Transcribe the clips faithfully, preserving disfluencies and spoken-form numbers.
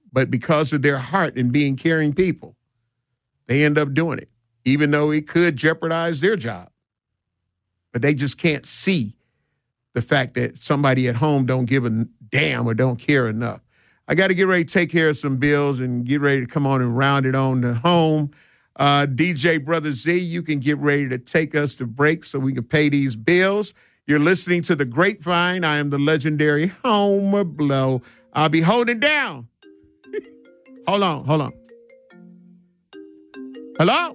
But because of their heart and being caring people, they end up doing it, even though it could jeopardize their job. But they just can't see the fact that somebody at home don't give a damn or don't care enough. I got to get ready to take care of some bills and get ready to come on and round it on to home. Uh, D J Brother Z, you can get ready to take us to break so we can pay these bills. You're listening to The Grapevine. I am the legendary Homer Blow. I'll be holding down. Hold on, hold on. Hello?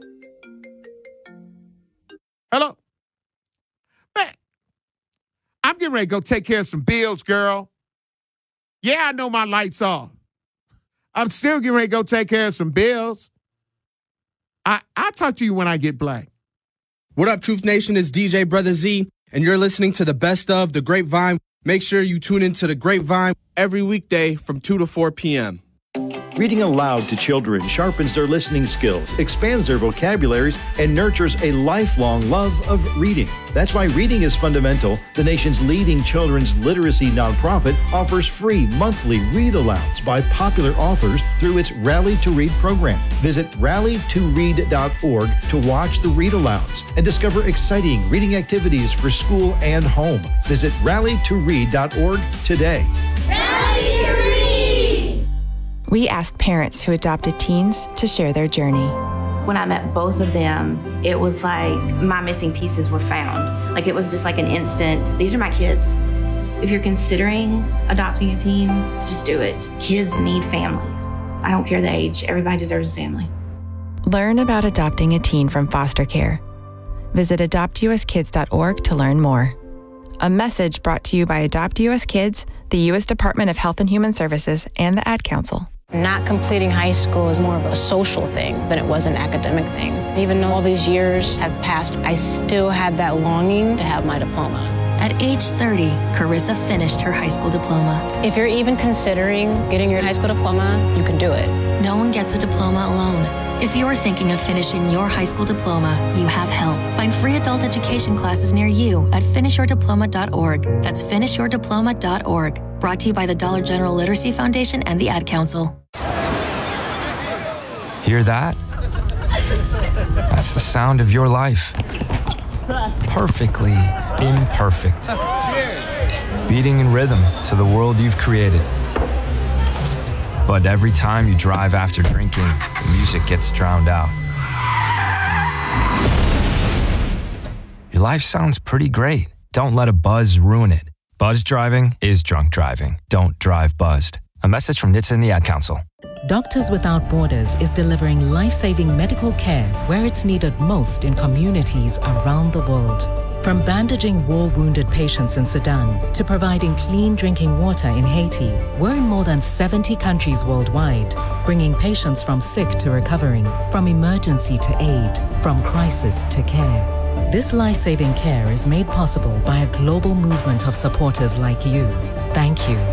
Hello? Man, I'm getting ready to go take care of some bills, girl. Yeah, I know my light's off. I'm still getting ready to go take care of some bills. I, I'll talk to you when I get black. What up, Truth Nation? It's D J Brother Z, and you're listening to the best of The Grapevine. Make sure you tune into The Grapevine every weekday from two to four p.m. Reading aloud to children sharpens their listening skills, expands their vocabularies, and nurtures a lifelong love of reading. That's why Reading is Fundamental, the nation's leading children's literacy nonprofit, offers free monthly read-alouds by popular authors through its Rally to Read program. Visit rally to read dot org to watch the read-alouds and discover exciting reading activities for school and home. Visit rally to read dot org today. Rally to Read! We asked parents who adopted teens to share their journey. When I met both of them, it was like my missing pieces were found. Like it was just like an instant, these are my kids. If you're considering adopting a teen, just do it. Kids need families. I don't care the age, everybody deserves a family. Learn about adopting a teen from foster care. Visit adopt u s kids dot org to learn more. A message brought to you by Adopt U S Kids, the U S Department of Health and Human Services, and the Ad Council. Not completing high school is more of a social thing than it was an academic thing. Even though all these years have passed, I still had that longing to have my diploma. At age thirty, Carissa finished her high school diploma. If you're even considering getting your high school diploma, you can do it. No one gets a diploma alone. If you're thinking of finishing your high school diploma, you have help. Find free adult education classes near you at finish your diploma dot org. That's finish your diploma dot org. Brought to you by the Dollar General Literacy Foundation and the Ad Council. Hear that? That's the sound of your life. Perfectly imperfect. Beating in rhythm to the world you've created. But every time you drive after drinking, the music gets drowned out. Your life sounds pretty great. Don't let a buzz ruin it. Buzz driving is drunk driving. Don't drive buzzed. A message from N H T S A and the Ad Council. Doctors Without Borders is delivering life-saving medical care where it's needed most in communities around the world. From bandaging war-wounded patients in Sudan to providing clean drinking water in Haiti, we're in more than seventy countries worldwide, bringing patients from sick to recovering, from emergency to aid, from crisis to care. This life-saving care is made possible by a global movement of supporters like you. Thank you.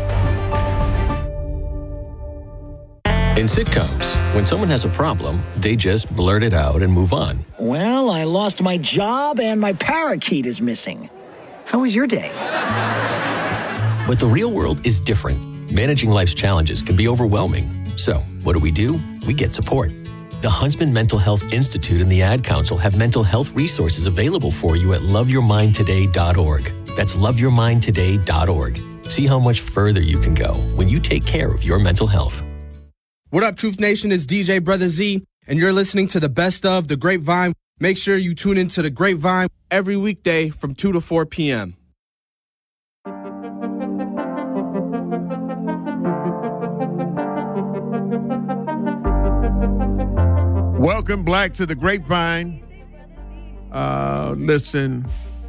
In sitcoms, when someone has a problem, they just blurt it out and move on. Well, I lost my job and my parakeet is missing. How was your day? But the real world is different. Managing life's challenges can be overwhelming. So, what do we do? We get support. The Huntsman Mental Health Institute and the Ad Council have mental health resources available for you at love your mind today dot org. That's love your mind today dot org. See how much further you can go when you take care of your mental health. What up, Truth Nation? It's D J Brother Z, and you're listening to the best of The Grapevine. Make sure you tune into The Grapevine every weekday from two to four p.m. Welcome, Black, to The Grapevine. Uh, listen,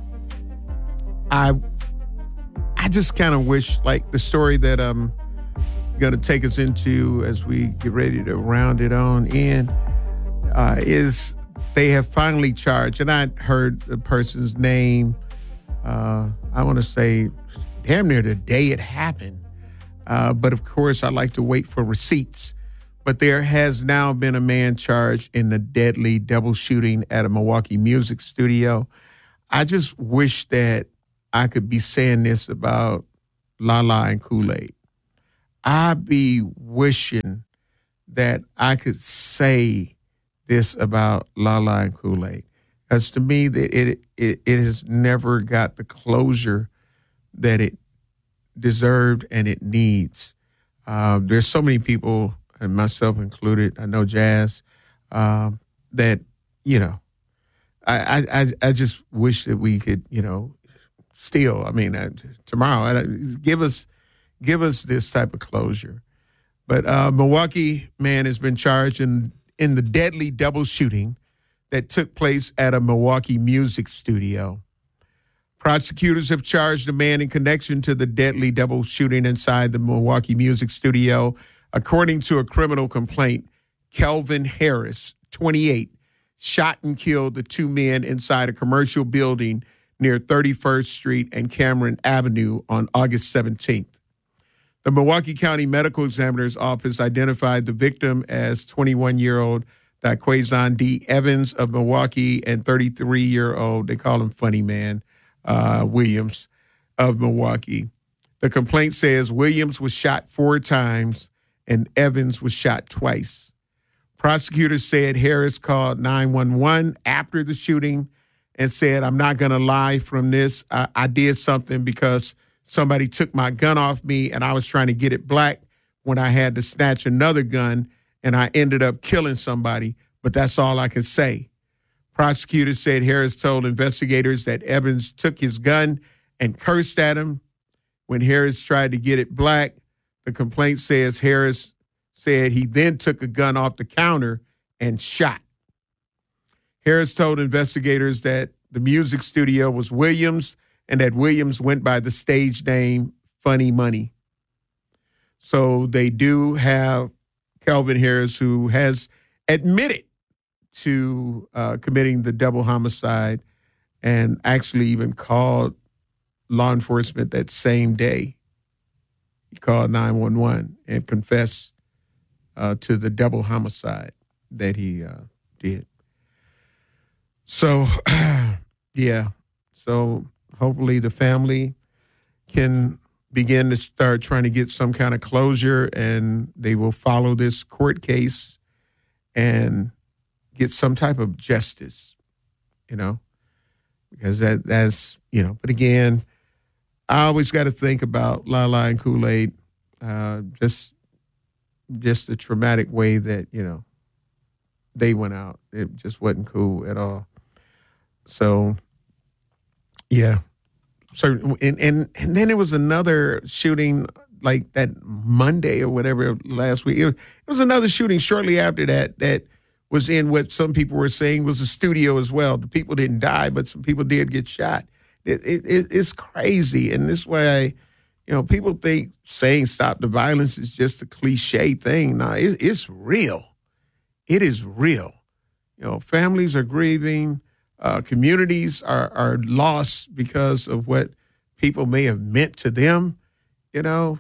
I I just kind of wish, like, the story that I'm going to take us into as we get ready to round it on in uh, is they have finally charged, and I heard the person's name, uh, I want to say damn near the day it happened. Uh, but of course, I like to wait for receipts. But there has now been a man charged in the deadly double shooting at a Milwaukee music studio. I just wish that I could be saying this about Lala and Kool-Aid. I be wishing that I could say this about Lala and Kool-Aid. Because to me, that it, it it has never got the closure that it deserved and it needs. Uh, there's so many people, and myself included, I know Jazz, um, that, you know, I, I, I just wish that we could, you know, still, I mean, uh, tomorrow, uh, give us give us this type of closure. But uh, Milwaukee man has been charged in, in the deadly double shooting that took place at a Milwaukee music studio. Prosecutors have charged a man in connection to the deadly double shooting inside the Milwaukee music studio. According to a criminal complaint, Kelvin Harris, twenty-eight, shot and killed the two men inside a commercial building near thirty-first Street and Cameron Avenue on August seventeenth. The Milwaukee County Medical Examiner's Office identified the victim as twenty-one-year-old Daquazon D. Evans of Milwaukee and thirty-three-year-old, they call him Funny Man, uh, Williams of Milwaukee. The complaint says Williams was shot four times and Evans was shot twice. Prosecutors said Harris called nine one one after the shooting and said, I'm not going to lie from this. I, I did something because somebody took my gun off me and I was trying to get it black when I had to snatch another gun and I ended up killing somebody, but that's all I can say. Prosecutors said Harris told investigators that Evans took his gun and cursed at him. When Harris tried to get it black, the complaint says Harris said he then took a gun off the counter and shot. Harris told investigators that the music studio was Williams and that Williams went by the stage name Funny Money. So they do have Kelvin Harris, who has admitted to uh, committing the double homicide and actually even called law enforcement that same day. He called nine one one and confessed uh, to the double homicide that he uh, did. So, yeah. So hopefully the family can begin to start trying to get some kind of closure and they will follow this court case and get some type of justice, you know, because that that's, you know, but again, I always got to think about Lala and Kool-Aid, uh, just, just the traumatic way that, you know, they went out. It just wasn't cool at all. So, yeah. So, and, and, and then it was another shooting like that Monday or whatever last week. It was, it was another shooting shortly after that that was in what some people were saying was a studio as well. The people didn't die, but some people did get shot. It, it, it, it's crazy. And this way, you know, people think saying stop the violence is just a cliche thing. No, it, it's real. It is real. You know, families are grieving. Uh, communities are, are lost because of what people may have meant to them, you know.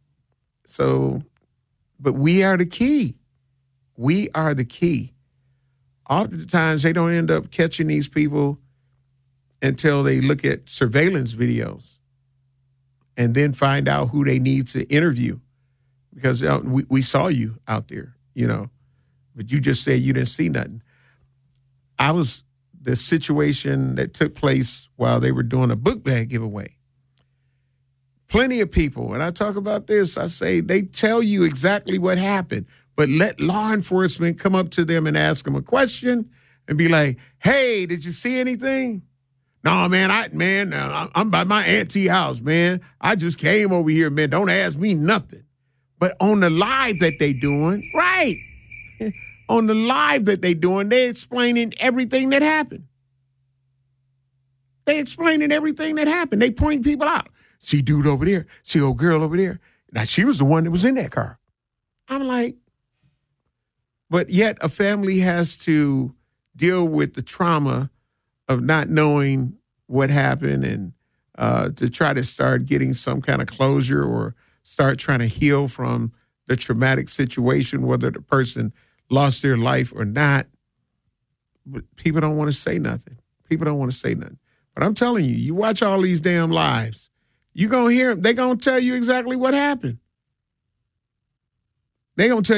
So, but we are the key. We are the key. Oftentimes, they don't end up catching these people until they look at surveillance videos and then find out who they need to interview because uh, we, we saw you out there, you know, but you just said you didn't see nothing. I was... the situation that took place while they were doing a book bag giveaway. Plenty of people, and I talk about this, I say they tell you exactly what happened, but let law enforcement come up to them and ask them a question and be like, hey, did you see anything? No, man, I man, I'm by my auntie's house, man. I just came over here, man. Don't ask me nothing. But on the live that they doing, right, on the live that they doing, they explaining everything that happened. They explaining everything that happened. They point people out. See dude over there. See old girl over there. Now, she was the one that was in that car. I'm like, but yet a family has to deal with the trauma of not knowing what happened and uh, to try to start getting some kind of closure or start trying to heal from the traumatic situation, whether the person lost their life or not. But people don't want to say nothing. People don't want to say nothing. But I'm telling you, you watch all these damn lives, you're going to hear them. They're going to tell you exactly what happened. They gonna tell